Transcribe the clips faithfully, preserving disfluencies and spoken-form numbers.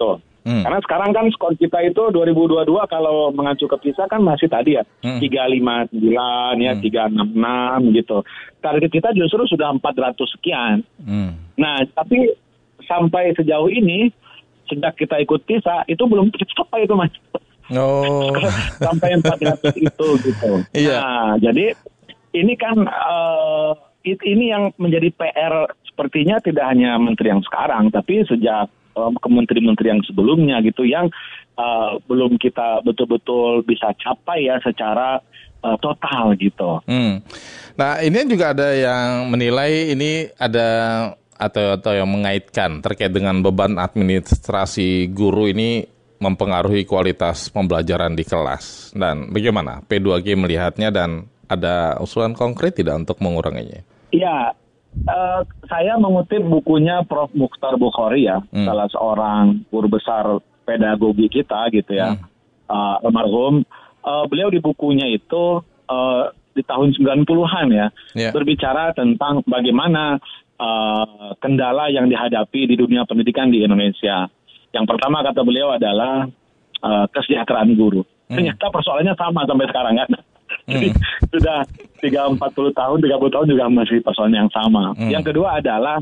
gitu. Hmm. Karena sekarang kan skor kita itu dua ribu dua puluh dua kalau mengacu ke PISA kan masih tadi ya hmm. tiga lima sembilan ya hmm. tiga enam enam gitu. Target kita justru sudah empat ratus sekian. Hmm. Nah, tapi sampai sejauh ini sejak kita ikut PISA itu belum tercapai itu Mas. Oh. Sampai empat ratus itu gitu. Iya. Nah, jadi ini kan uh, ini yang menjadi P R sepertinya tidak hanya menteri yang sekarang tapi sejak ke menteri-menteri yang sebelumnya gitu yang uh, belum kita betul-betul bisa capai ya secara uh, total gitu. Hmm. Nah ini juga ada yang menilai ini ada atau atau yang mengaitkan terkait dengan beban administrasi guru ini mempengaruhi kualitas pembelajaran di kelas. Dan bagaimana P dua G melihatnya dan ada usulan konkret tidak untuk menguranginya? Iya. Uh, saya mengutip bukunya Profesor Mukhtar Bukhari ya, hmm. salah seorang guru besar pedagogi kita gitu ya, hmm. uh, almarhum. Uh, beliau di bukunya itu uh, di tahun sembilan puluhan ya, yeah. berbicara tentang bagaimana uh, kendala yang dihadapi di dunia pendidikan di Indonesia. Yang pertama kata beliau adalah uh, kesejahteraan guru. Hmm. Ternyata persoalannya sama sampai sekarang kan. Jadi hmm. sudah tiga empat puluh tahun, tiga puluh tahun juga masih persoalan yang sama. Hmm. Yang kedua adalah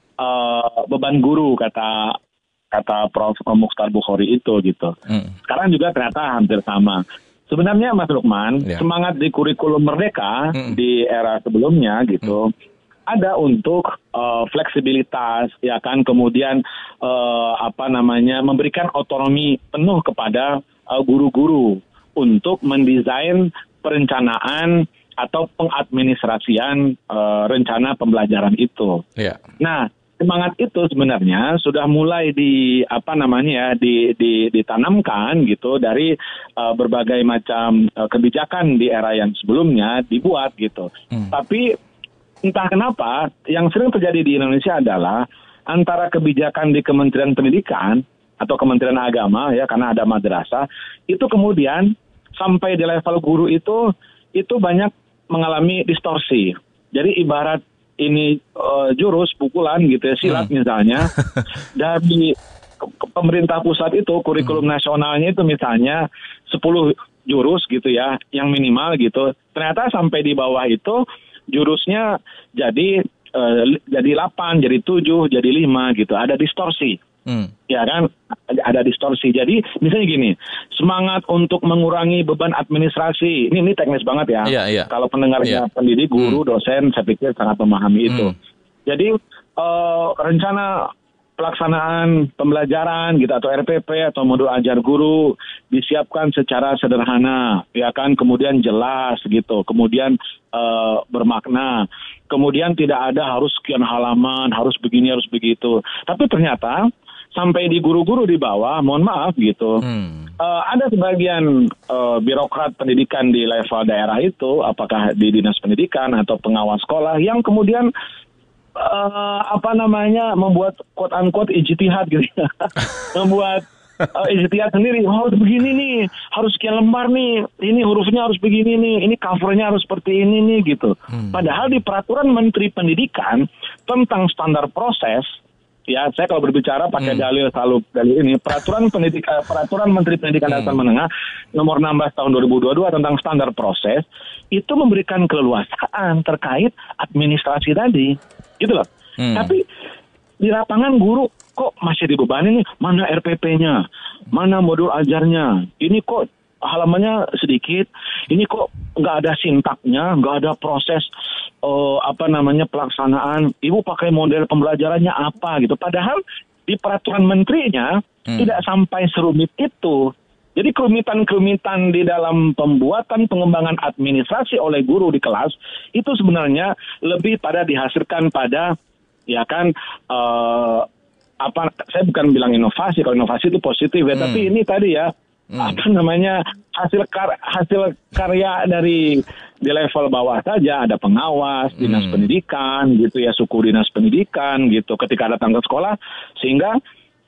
uh, beban guru kata kata Profesor Mukhtar Bukhari itu gitu. Hmm. Sekarang juga ternyata hampir sama. Sebenarnya Mas Lukman, yeah. semangat di kurikulum Merdeka hmm. di era sebelumnya gitu hmm. ada untuk uh, fleksibilitas ya kan, kemudian uh, apa namanya memberikan otonomi penuh kepada uh, guru-guru untuk mendesain perencanaan atau pengadministrasian uh, rencana pembelajaran itu. Yeah. Nah, semangat itu sebenarnya sudah mulai di apa namanya ya di, di, ditanamkan gitu dari uh, berbagai macam uh, kebijakan di era yang sebelumnya dibuat gitu. Hmm. Tapi entah kenapa yang sering terjadi di Indonesia adalah antara kebijakan di Kementerian Pendidikan atau Kementerian Agama ya karena ada madrasah itu kemudian sampai di level guru itu itu banyak mengalami distorsi. Jadi ibarat ini uh, jurus pukulan gitu ya silat hmm. misalnya dari pemerintah pusat itu kurikulum hmm. nasionalnya itu misalnya sepuluh jurus gitu ya yang minimal gitu. Ternyata sampai di bawah itu jurusnya jadi uh, jadi delapan, jadi tujuh, jadi lima gitu. Ada distorsi. Hmm. Ya kan, ada distorsi. Jadi misalnya gini, semangat untuk mengurangi beban administrasi. Ini ini teknis banget ya. Yeah, yeah. Kalau pendengarnya yeah. pendidik, guru, hmm. dosen, saya pikir sangat memahami hmm. itu. Jadi uh, rencana pelaksanaan pembelajaran gitu atau R P P atau modul ajar guru disiapkan secara sederhana, ya kan, kemudian jelas gitu, kemudian uh, bermakna. Kemudian tidak ada harus sekian halaman, harus begini, harus begitu. Tapi ternyata sampai di guru-guru di bawah, mohon maaf gitu, hmm. uh, ada sebagian uh, birokrat pendidikan di level daerah itu, apakah di dinas pendidikan atau pengawas sekolah, yang kemudian uh, apa namanya membuat quote unquote ijtihad gitu, membuat uh, ijtihad sendiri. Oh begini nih, harus sekian lembar nih, ini hurufnya harus begini nih, ini covernya harus seperti ini nih gitu. Hmm. Padahal di peraturan Menteri Pendidikan tentang standar proses. Ya, saya kalau berbicara pakai hmm. dalil selalu dalil ini peraturan pendidikan peraturan Menteri Pendidikan Dasar hmm. Menengah nomor enam belas tahun dua ribu dua puluh dua tentang standar proses itu memberikan keleluasaan terkait administrasi tadi, gitu loh. Hmm. Tapi di lapangan guru kok masih dibebani nih, mana R P P-nya, mana modul ajarnya, ini kok halamannya sedikit, ini kok nggak ada sintaknya, nggak ada proses uh, apa namanya pelaksanaan, ibu pakai model pembelajarannya apa gitu. Padahal di peraturan menterinya hmm. tidak sampai serumit itu. Jadi kerumitan-kerumitan di dalam pembuatan pengembangan administrasi oleh guru di kelas itu sebenarnya lebih pada dihasilkan pada ya kan uh, apa saya bukan bilang inovasi, kalau inovasi itu positif ya, hmm. tapi ini tadi ya Hmm. apa namanya hasil kar hasil karya dari di level bawah saja, ada pengawas dinas hmm. pendidikan gitu ya, suku dinas pendidikan gitu ketika datang ke sekolah, sehingga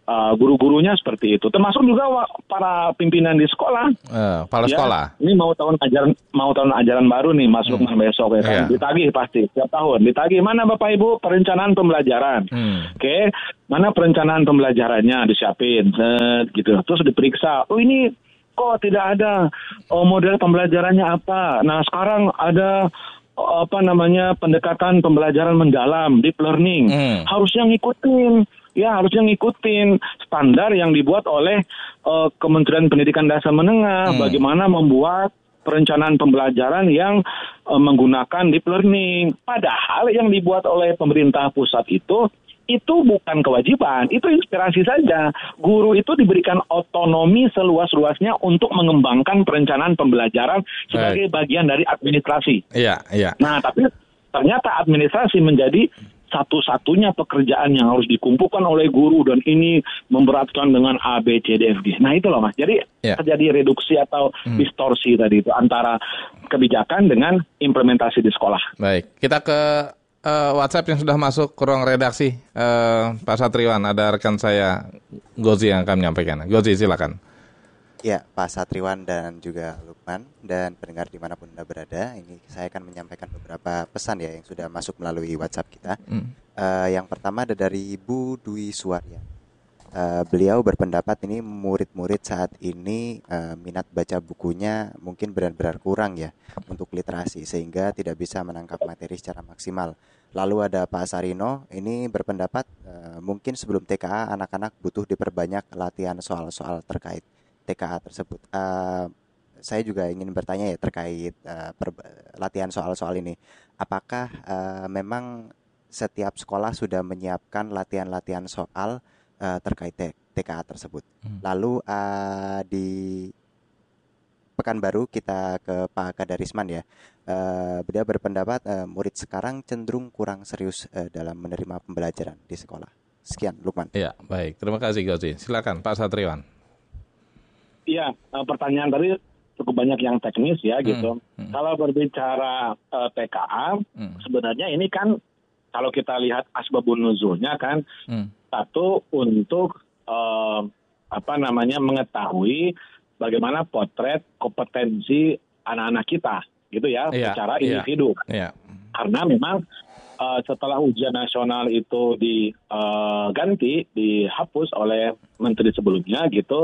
uh, guru-gurunya seperti itu. Termasuk juga wa- para pimpinan di sekolah. Uh, kepala Ya, sekolah. ini mau tahun ajaran mau tahun ajaran baru nih masuk Hmm. besok ya kan. Iya. Ditagih pasti setiap tahun. Ditagih mana Bapak Ibu perencanaan pembelajaran. Hmm. Oke, mana perencanaan pembelajarannya disiapin, set, gitu. Terus diperiksa. Oh ini kok tidak ada oh, model pembelajarannya apa. Nah sekarang ada oh, apa namanya pendekatan pembelajaran mendalam, deep learning. Hmm. Harusnya ngikutin. Ya harusnya ngikutin standar yang dibuat oleh uh, Kementerian Pendidikan Dasar Menengah. Hmm. Bagaimana membuat perencanaan pembelajaran yang uh, menggunakan deep learning. Padahal yang dibuat oleh pemerintah pusat itu itu bukan kewajiban, itu inspirasi saja. Guru itu diberikan otonomi seluas-luasnya untuk mengembangkan perencanaan pembelajaran sebagai bagian dari administrasi. Iya, iya. Nah, tapi ternyata administrasi menjadi satu-satunya pekerjaan yang harus dikumpulkan oleh guru dan ini memberatkan dengan A, B, C, D, F, G. Nah itu loh Mas, jadi Ya. terjadi reduksi atau Hmm. distorsi tadi itu antara kebijakan dengan implementasi di sekolah. Baik, kita ke eh, WhatsApp yang sudah masuk ke ruang redaksi. Eh, Pak Satriwan, ada rekan saya Gozi yang akan menyampaikan. Gozi, silakan. Ya, Pak Satriwan dan juga Lukman dan pendengar dimanapun Anda berada, ini saya akan menyampaikan beberapa pesan ya yang sudah masuk melalui WhatsApp kita. Hmm. Eh, yang pertama ada dari Ibu Dwi Suwarya. Eh, beliau berpendapat ini murid-murid saat ini eh, minat baca bukunya mungkin benar-benar kurang ya untuk literasi sehingga tidak bisa menangkap materi secara maksimal. Lalu ada Pak Sarino, ini berpendapat eh, mungkin sebelum T K A anak-anak butuh diperbanyak latihan soal-soal terkait T K A tersebut. Uh, saya juga ingin bertanya ya terkait uh, per, latihan soal-soal ini. Apakah uh, memang setiap sekolah sudah menyiapkan latihan-latihan soal uh, terkait T- TK A tersebut? Hmm. Lalu uh, di Pekanbaru kita ke Pak Kadarisman ya. Uh, beliau berpendapat uh, murid sekarang cenderung kurang serius uh, dalam menerima pembelajaran di sekolah. Sekian, Lukman. Ya, baik. Terima kasih Gozi. Silakan Pak Satriwan. Iya, uh, pertanyaan tadi cukup banyak yang teknis ya gitu. Hmm, hmm. Kalau berbicara uh, T K A, hmm. sebenarnya ini kan kalau kita lihat asbabun nuzulnya kan, hmm. satu untuk uh, apa namanya mengetahui bagaimana potret kompetensi anak-anak kita, gitu ya, yeah, secara yeah, individu. Yeah. Karena memang uh, setelah ujian nasional itu diganti, uh, dihapus oleh menteri sebelumnya gitu.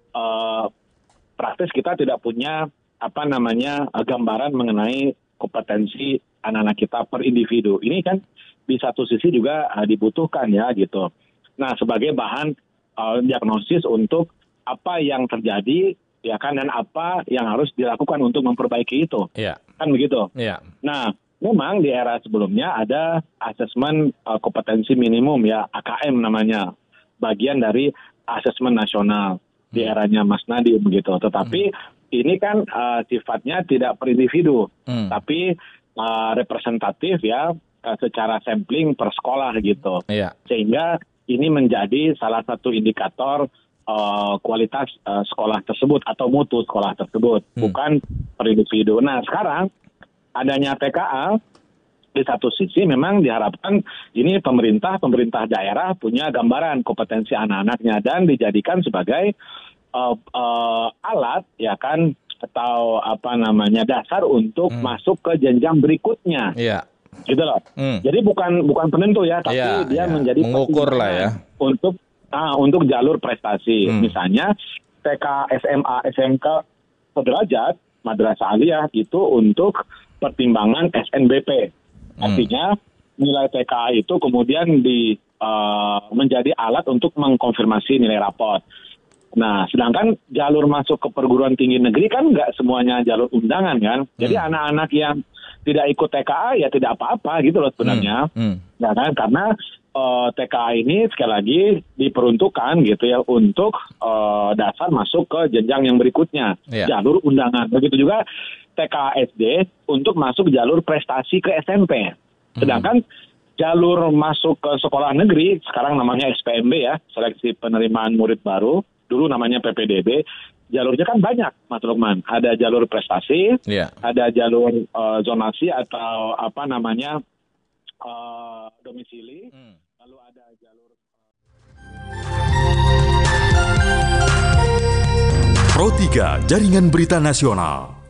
Uh, praktis kita tidak punya apa namanya gambaran mengenai kompetensi anak-anak kita per individu. Ini kan di satu sisi juga uh, dibutuhkan ya gitu. Nah sebagai bahan uh, diagnosis untuk apa yang terjadi ya kan dan apa yang harus dilakukan untuk memperbaiki itu. Yeah. Kan begitu. Yeah. Nah memang di era sebelumnya ada asesmen uh, kompetensi minimum ya A K M namanya, bagian dari asesmen nasional di eranya Mas Nadiem begitu. Tetapi hmm. ini kan uh, sifatnya tidak per individu, hmm. tapi uh, representatif ya uh, secara sampling per sekolah gitu. Yeah. Sehingga ini menjadi salah satu indikator uh, kualitas uh, sekolah tersebut atau mutu sekolah tersebut, hmm. bukan per individu. Nah sekarang adanya T K A di satu sisi memang diharapkan ini pemerintah pemerintah daerah punya gambaran kompetensi anak-anaknya dan dijadikan sebagai uh, uh, alat ya kan atau apa namanya dasar untuk hmm. masuk ke jenjang berikutnya. Iya. Gitu loh. Hmm. Jadi bukan bukan penentu ya, tapi ya, dia ya. menjadi mengukur lah ya untuk ah untuk jalur prestasi. Hmm. Misalnya T K, S M A, S M K sederajat, madrasah aliyah itu untuk pertimbangan S N B P. Artinya nilai T K A itu kemudian di uh, menjadi alat untuk mengkonfirmasi nilai raport. Nah, sedangkan jalur masuk ke perguruan tinggi negeri kan nggak semuanya jalur undangan kan. Jadi hmm. anak-anak yang tidak ikut T K A ya tidak apa-apa gitu loh sebenarnya. Hmm. Hmm. Ya kan karena uh, T K A ini sekali lagi diperuntukkan gitu ya untuk uh, dasar masuk ke jenjang yang berikutnya, yeah. jalur undangan. Begitu juga T K A S D untuk masuk jalur prestasi ke S M P. Sedangkan hmm. jalur masuk ke sekolah negeri, sekarang namanya S P M B ya, seleksi penerimaan murid baru, dulu namanya P P D B, jalurnya kan banyak, Mas Lukman. Ada jalur prestasi, yeah. ada jalur uh, zonasi atau apa namanya uh, domisili, hmm. lalu ada jalur... Uh... Pro tiga Jaringan Berita Nasional.